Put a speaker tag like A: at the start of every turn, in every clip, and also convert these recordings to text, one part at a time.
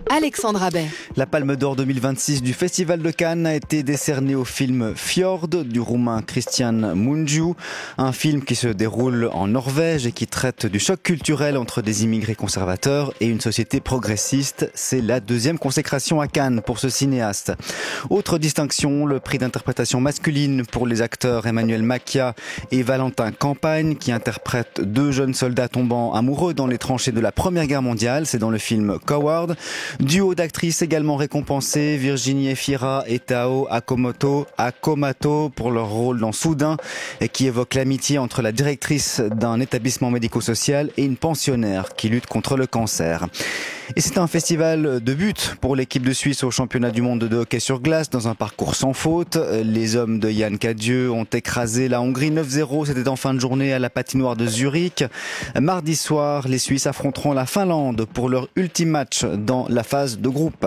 A: Alexandre Abbet.
B: La Palme d'Or 2026 du Festival de Cannes a été décernée au film Fjord du roumain Cristian Mungiu, un film qui se déroule en Norvège et qui traite du choc culturel entre des immigrés conservateurs et une société progressiste. C'est la deuxième consécration à Cannes pour ce cinéaste. Autre distinction, le prix d'interprétation masculine pour les acteurs Emmanuel Macia et Valentin Campagne qui interprètent deux jeunes soldats tombant amoureux dans les tranchées de la Première Guerre mondiale. C'est dans le film Coward. Duo d'actrices également récompensés, Virginie Efira et Tao Akomato pour leur rôle dans Soudain, qui évoque l'amitié entre la directrice d'un établissement médico-social et une pensionnaire qui lutte contre le cancer. Et c'est un festival de but pour l'équipe de Suisse au championnat du monde de hockey sur glace dans un parcours sans faute. Les hommes de Yann Cadieux ont écrasé la Hongrie 9-0. C'était en fin de journée à la patinoire de Zurich. Mardi soir, les Suisses affronteront la Finlande pour leur ultime match dans la phase de groupe.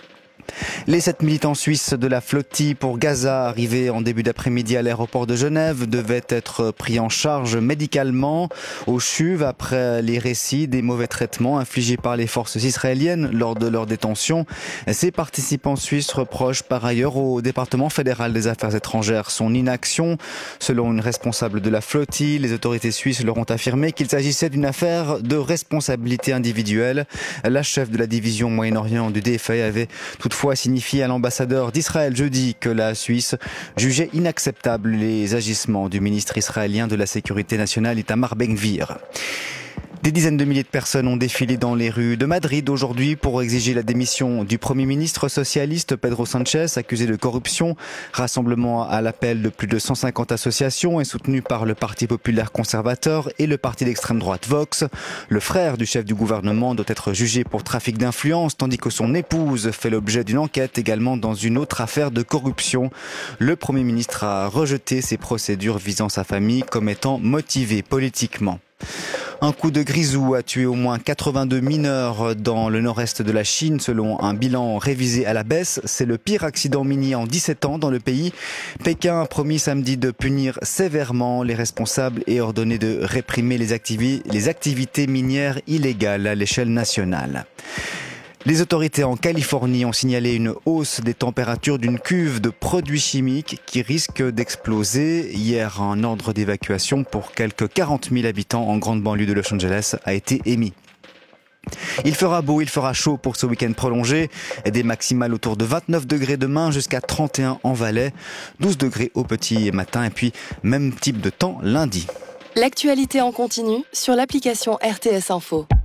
B: Les 7 militants suisses de la flottille pour Gaza, arrivés en début d'après-midi à l'aéroport de Genève, devaient être pris en charge médicalement au CHUV après les récits des mauvais traitements infligés par les forces israéliennes lors de leur détention. Ces participants suisses reprochent par ailleurs au département fédéral des affaires étrangères son inaction. Selon une responsable de la flottille, les autorités suisses leur ont affirmé qu'il s'agissait d'une affaire de responsabilité individuelle. La chef de la division Moyen-Orient du DFA avait toutefois signifié à l'ambassadeur d'Israël jeudi que la Suisse jugeait inacceptables les agissements du ministre israélien de la Sécurité nationale Itamar Ben-Gvir. Des dizaines de milliers de personnes ont défilé dans les rues de Madrid aujourd'hui pour exiger la démission du Premier ministre socialiste Pedro Sánchez, accusé de corruption. Rassemblement à l'appel de plus de 150 associations et soutenu par le Parti populaire conservateur et le parti d'extrême droite Vox. Le frère du chef du gouvernement doit être jugé pour trafic d'influence, tandis que son épouse fait l'objet d'une enquête également dans une autre affaire de corruption. Le Premier ministre a rejeté ces procédures visant sa famille comme étant motivées politiquement. Un coup de grisou a tué au moins 82 mineurs dans le nord-est de la Chine selon un bilan révisé à la baisse. C'est le pire accident minier en 17 ans dans le pays. Pékin a promis samedi de punir sévèrement les responsables et ordonné de réprimer les activités minières illégales à l'échelle nationale. Les autorités en Californie ont signalé une hausse des températures d'une cuve de produits chimiques qui risque d'exploser. Hier, un ordre d'évacuation pour quelques 40 000 habitants en grande banlieue de Los Angeles a été émis. Il fera beau, il fera chaud pour ce week-end prolongé. Des maximales autour de 29 degrés demain jusqu'à 31 en Valais, 12 degrés au petit matin et puis même type de temps lundi.
A: L'actualité en continu sur l'application RTS Info.